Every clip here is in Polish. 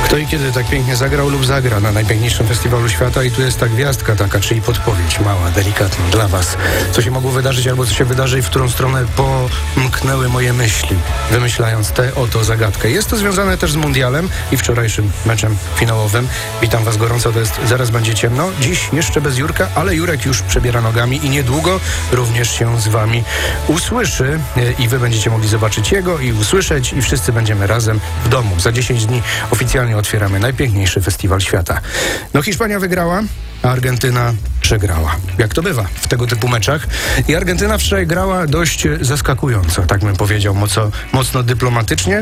Kto i kiedy tak pięknie zagrał lub zagra na najpiękniejszym festiwalu świata i tu jest ta gwiazdka taka, czyli podpowiedź mała, delikatna dla was. Co się mogło wydarzyć albo co się wydarzy i w którą stronę pomknęły moje myśli, wymyślając tę oto zagadkę. Jest to związane też z mundialem i wczorajszym meczem finałowym. Witam was gorąco, to jest Zaraz będzie ciemno. Dziś jeszcze bez Jurka, ale Jurek już przebiera nogami i niedługo również się z wami usłyszy i wy będziecie mogli zobaczyć jego i usłyszeć i wszyscy będziemy razem w domu. Za 10 dni oficjalnie otwieramy najpiękniejszy festiwal świata. No Hiszpania wygrała, a Argentyna przegrała. Jak to bywa w tego typu meczach. I Argentyna wczoraj grała dość zaskakująco, tak bym powiedział, mocno dyplomatycznie.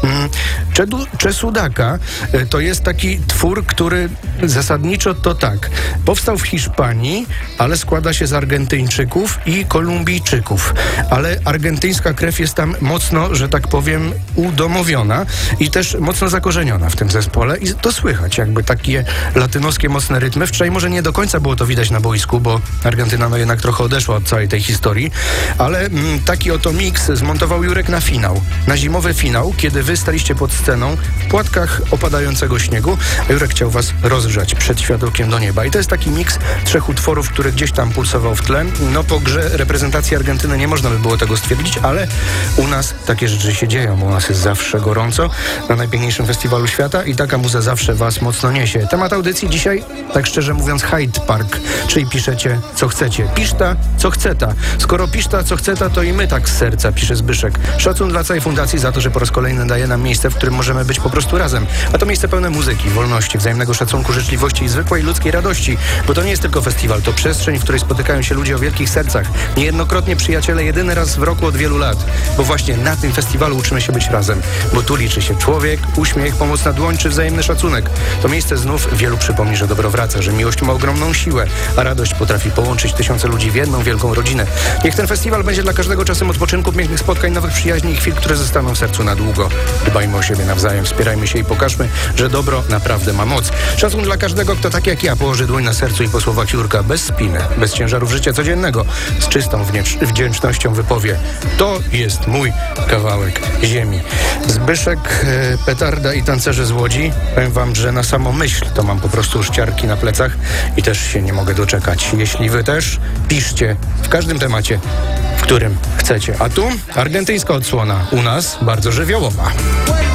Czesudaka to jest taki twór, który zasadniczo to tak. Powstał w Hiszpanii, ale składa się z Argentyńczyków i Kolumbijczyków. Ale argentyńska krew jest tam mocno, że tak powiem, udomowiona i też mocno zakorzeniona w tym zespole. I to słychać, jakby takie latynoskie mocne rytmy. Wczoraj może nie do końca było to widać na boisku, bo Argentyna no jednak trochę odeszła od całej tej historii, ale taki oto miks zmontował Jurek na finał, na zimowy finał, kiedy wy staliście pod sceną w płatkach opadającego śniegu, a Jurek chciał was rozgrzać przed światełkiem do nieba. I to jest taki miks 3 utworów, który gdzieś tam pulsował w tle. No po grze reprezentacji Argentyny nie można by było tego stwierdzić, ale u nas takie rzeczy się dzieją, bo u nas jest zawsze gorąco na najpiękniejszym festiwalu świata i taka muza zawsze was mocno niesie. Temat audycji dzisiaj, tak szczerze mówiąc, Hyde Park, czyli piszecie co chcecie. Piszta, co chceta. Skoro piszta, co chceta, to i my tak z serca, pisze Zbyszek. Szacun dla całej fundacji za to, że po raz kolejny daje nam miejsce, w którym możemy być po prostu razem. A to miejsce pełne muzyki, wolności, wzajemnego szacunku, życzliwości i zwykłej ludzkiej radości. Bo to nie jest tylko festiwal, to przestrzeń, w której spotykają się ludzie o wielkich sercach. Niejednokrotnie przyjaciele jedyny raz w roku od wielu lat. Bo właśnie na tym festiwalu uczymy się być razem. Bo tu liczy się człowiek, uśmiech, pomoc na dłoń czy wzajemny szacunek. To miejsce znów wielu przypomni, że dobro wraca, że miłość ma ogromną siłę, a radość potrafi połączyć tysiące ludzi w jedną wielką rodzinę. Niech ten festiwal będzie dla każdego czasem odpoczynku, pięknych spotkań, nowych przyjaźni i chwil, które zostaną w sercu na długo. Dbajmy o siebie nawzajem, wspierajmy się i pokażmy, że dobro naprawdę ma moc. Szacun dla każdego, kto tak jak ja położy dłoń na sercu i po słowach Jurka bez spiny, bez ciężarów życia codziennego, z czystą wdzięcznością wypowie: to jest mój kawałek ziemi. Zbyszek, petarda i tancerze z Łodzi. Powiem wam, że na samą myśl to mam po prostu szciarki na plecach i też się nie mogę doczekać. Jeśli wy też, piszcie w każdym temacie, w którym chcecie. A tu argentyńska odsłona, u nas bardzo żywiołowa.